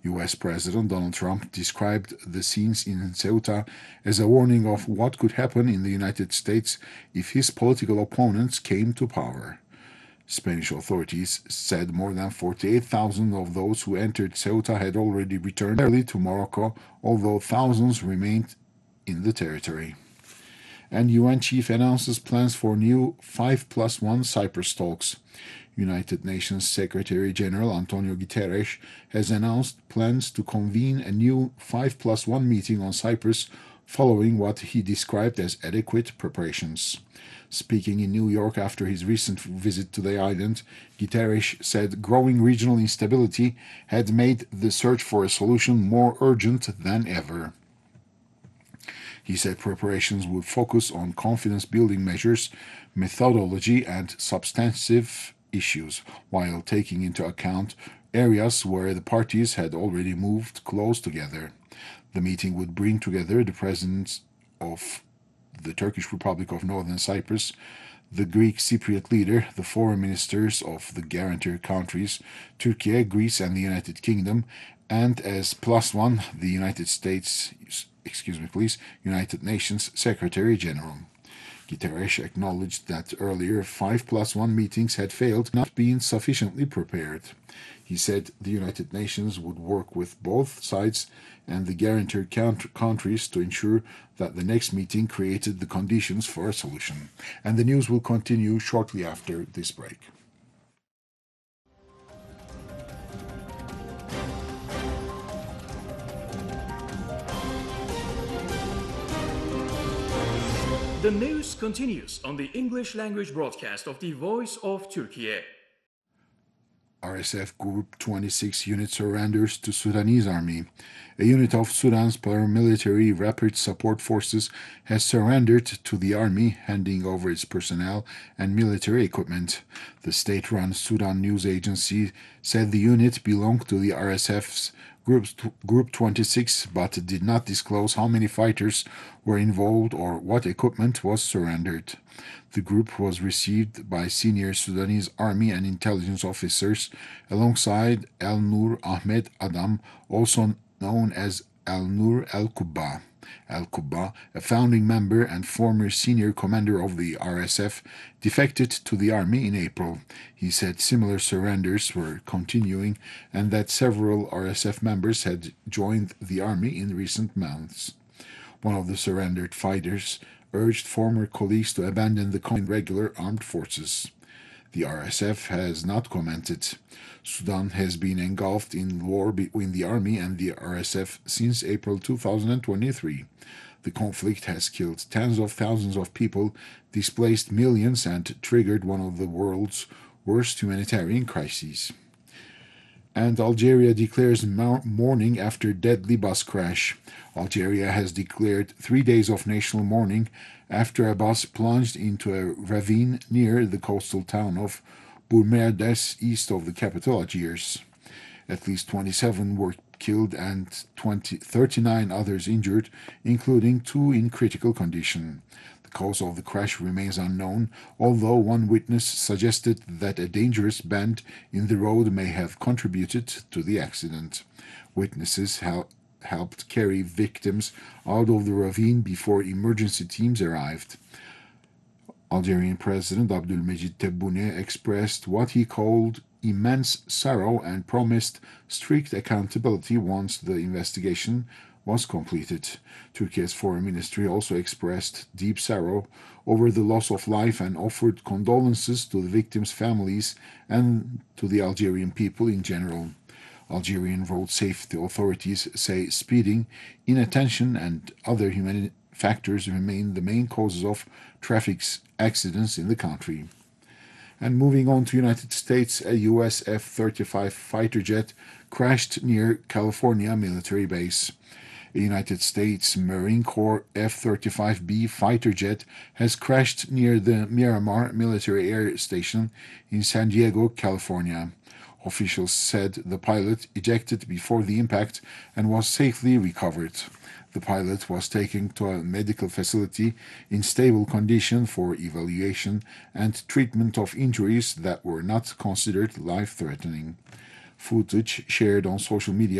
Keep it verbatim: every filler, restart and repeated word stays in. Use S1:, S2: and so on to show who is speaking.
S1: U S President Donald Trump described the scenes in Ceuta as a warning of what could happen in the United States if his political opponents came to power. Spanish authorities said more than forty-eight thousand of those who entered Ceuta had already returned early to Morocco, although thousands remained in the territory. And U N chief announces plans for new five plus one Cyprus talks. United Nations Secretary-General Antonio Guterres has announced plans to convene a new five plus one meeting on Cyprus following what he described as adequate preparations. Speaking in New York after his recent visit to the island, Guterres said growing regional instability had made the search for a solution more urgent than ever. He said preparations would focus on confidence-building measures, methodology, and substantive issues, while taking into account areas where the parties had already moved close together. The meeting would bring together the presidents of the Turkish Republic of Northern Cyprus, the Greek Cypriot leader, the foreign ministers of the guarantor countries, Turkey, Greece, and the United Kingdom, and as plus one, the United States, excuse me please, United Nations Secretary-General. Guterres acknowledged that earlier five plus one meetings had failed, not being sufficiently prepared. He said the United Nations would work with both sides and the guarantor countries to ensure that the next meeting created the conditions for a solution. And the news will continue shortly after this break.
S2: The news continues on the English language broadcast of the Voice of Turkey.
S1: R S F Group twenty-six unit surrenders to Sudanese army. A unit of Sudan's paramilitary rapid support forces has surrendered to the army, handing over its personnel and military equipment. The state-run Sudan news agency said the unit belonged to the R S F's Group, Group twenty-six, but did not disclose how many fighters were involved or what equipment was surrendered. The group was received by senior Sudanese army and intelligence officers alongside Al-Nur Ahmed Adam, also known as Al-Nur Al-Kubba. Al-Kubba, a founding member and former senior commander of the R S F, defected to the army in April. He said similar surrenders were continuing and that several R S F members had joined the army in recent months. One of the surrendered fighters urged former colleagues to abandon the regular armed forces. The R S F has not commented. Sudan has been engulfed in war between the army and the R S F since April two thousand twenty-three. The conflict has killed tens of thousands of people, displaced millions, and triggered one of the world's worst humanitarian crises. And Algeria declares mourning after deadly bus crash. Algeria has declared three days of national mourning after a bus plunged into a ravine near the coastal town of Bourmerdes, east of the capital, Algiers. At least twenty-seven were killed and thirty-nine others injured, including two in critical condition. The cause of the crash remains unknown, although one witness suggested that a dangerous bend in the road may have contributed to the accident. Witnesses hel- helped carry victims out of the ravine before emergency teams arrived. Algerian President Abdelmejid Tebboune expressed what he called immense sorrow and promised strict accountability once the investigation was completed. Turkey's foreign ministry also expressed deep sorrow over the loss of life and offered condolences to the victims' families and to the Algerian people in general. Algerian road safety authorities say speeding, inattention, and other human factors remain the main causes of traffic accidents in the country. And moving on to United States, a U S F thirty-five fighter jet crashed near California military base. A United States Marine Corps F thirty-five B fighter jet has crashed near the Miramar military air station in San Diego, California. Officials said the pilot ejected before the impact and was safely recovered. The pilot was taken to a medical facility in stable condition for evaluation and treatment of injuries that were not considered life-threatening. Footage shared on social media